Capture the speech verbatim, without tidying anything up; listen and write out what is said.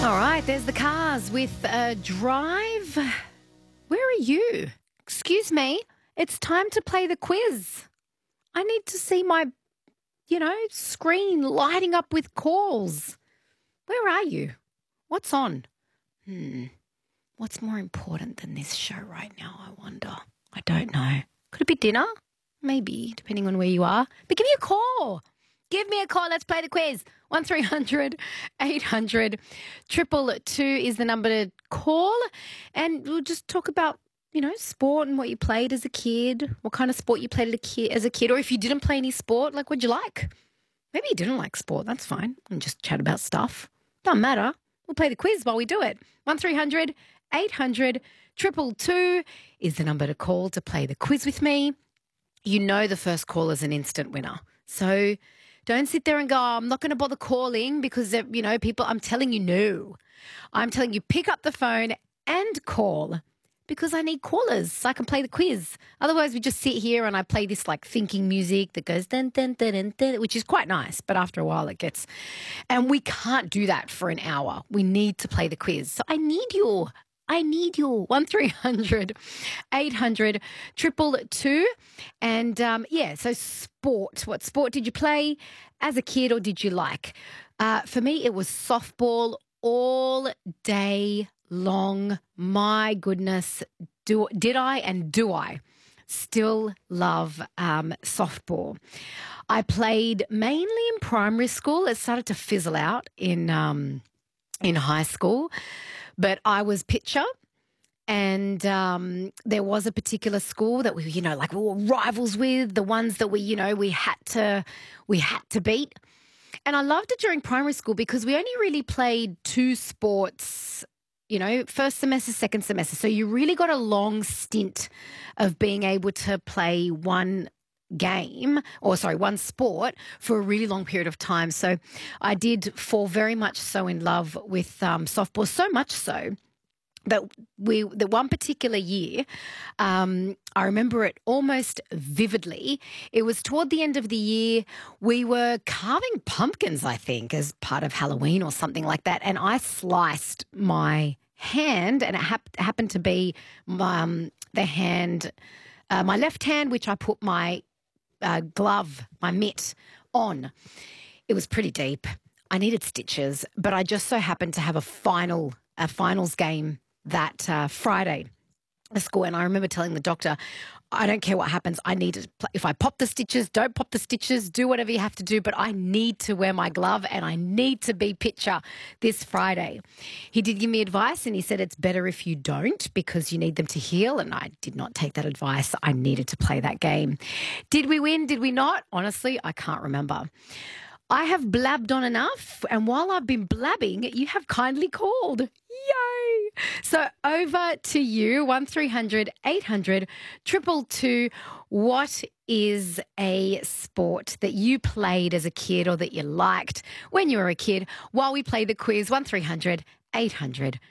All right, there's the cars with uh, Drive. Where are you? Excuse me. It's time to play the quiz. I need to see my, you know, screen lighting up with calls. Where are you? What's on? Hmm. What's more important than this show right now, I wonder? I don't know. Could it be dinner? Maybe, depending on where you are. But give me a call. Give me a call. Let's play the quiz. one three hundred eight hundred two two is the number to call. And we'll just talk about, you know, sport and what you played as a kid, what kind of sport you played as a kid, as a kid, or if you didn't play any sport, like what'd you like? Maybe you didn't like sport. That's fine. And just chat about stuff. Doesn't matter. We'll play the quiz while we do it. one three hundred eight hundred two two two is the number to call to play the quiz with me. You know the first call is an instant winner. So don't sit there and go, oh, I'm not going to bother calling because, you know, people, I'm telling you no. I'm telling you pick up the phone and call because I need callers so I can play the quiz. Otherwise, we just sit here and I play this like thinking music that goes dun, dun, dun, dun, dun, which is quite nice. But after a while it gets, and we can't do that for an hour. We need to play the quiz. So I need your I need your one three hundred eight hundred two two two. And, um, yeah, so sport. What sport did you play as a kid or did you like? Uh, for me, it was softball all day long. My goodness, do, did I and do I still love um, softball. I played mainly in primary school. It started to fizzle out in um, in high school. But I was pitcher and um, there was a particular school that we, you know, like we were rivals with, the ones that we, you know, we had to, we had to beat. And I loved it during primary school because we only really played two sports, you know, first semester, second semester. So you really got a long stint of being able to play one game or sorry, one sport for a really long period of time. So I did fall very much so in love with um, softball, so much so that we, the one particular year, um, I remember it almost vividly. It was toward the end of the year. We were carving pumpkins, I think, as part of Halloween or something like that. And I sliced my hand and it hap- happened to be um, the hand, uh, my left hand, which I put my Uh, glove, my mitt on. It was pretty deep. I needed stitches, but I just so happened to have a final, a finals game that uh, Friday at school. And I remember telling the doctor, I don't care what happens. I need to, play. If I pop the stitches, don't pop the stitches, do whatever you have to do, but I need to wear my glove and I need to be pitcher this Friday. He did give me advice and he said it's better if you don't because you need them to heal. And I did not take that advice. I needed to play that game. Did we win? Did we not? Honestly, I can't remember. I have blabbed on enough, and while I've been blabbing, you have kindly called. Yay! So over to you, one three hundred eight hundred two two two. What is a sport that you played as a kid or that you liked when you were a kid? While we play the quiz, one three hundred eight hundred